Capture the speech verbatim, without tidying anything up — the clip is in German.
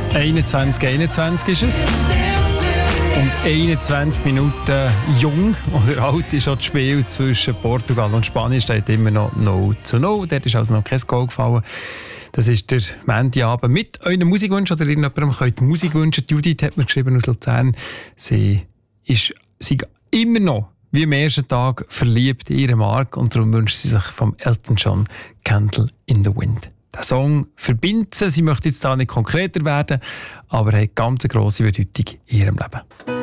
einundzwanzig einundzwanzig ist es. Und einundzwanzig Minuten jung oder alt ist auch das Spiel zwischen Portugal und Spanien. Steht immer noch null zu null. Dort ist also noch kein Goal gefallen. Das ist der Montagabend mit euren Musikwünschen oder irgendjemandem könnt Musik wünschen. Judith hat mir geschrieben aus Luzern. Sie ist, sie immer noch wie am ersten Tag verliebt in ihren Mark und darum wünscht sie sich vom Elton John «Candle in the Wind». Der Song verbindet sie. Sie möchte jetzt da nicht konkreter werden, aber hat ganz eine grosse Bedeutung in ihrem Leben.